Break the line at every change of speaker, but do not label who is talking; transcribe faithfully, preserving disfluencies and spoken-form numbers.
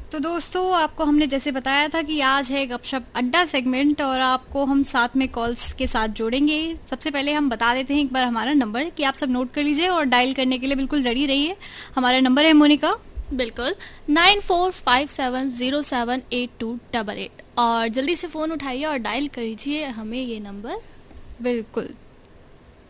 तो दोस्तों, आपको हमने जैसे बताया था कि आज है गपशप अड्डा सेगमेंट और आपको हम साथ में कॉल्स के साथ जोड़ेंगे। सबसे पहले हम बता देते हैं एक बार हमारा नंबर कि आप सब नोट कर लीजिए और डायल करने के लिए बिल्कुल रेडी रहिए। हमारा नंबर है मोनिका,
बिल्कुल, nine four five seven zero seven eight to double eight. और जल्दी से फ़ोन उठाइए और डायल करिए हमें ये नंबर।
बिल्कुल।